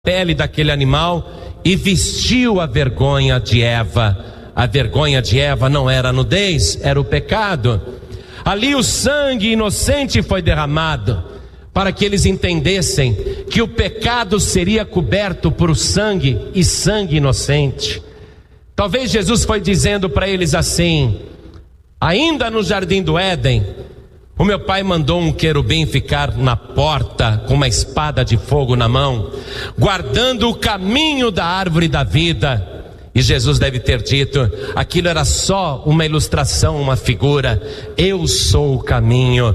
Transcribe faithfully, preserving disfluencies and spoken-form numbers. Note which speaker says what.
Speaker 1: pele daquele animal e vestiu a vergonha de Eva. A vergonha de Eva não era a nudez, era o pecado. Ali o sangue inocente foi derramado, para que eles entendessem que o pecado seria coberto por sangue e sangue inocente. Talvez Jesus foi dizendo para eles assim: ainda no jardim do Éden, o meu pai mandou um querubim ficar na porta com uma espada de fogo na mão, guardando o caminho da árvore da vida. E Jesus deve ter dito: aquilo era só uma ilustração, uma figura. Eu sou o caminho.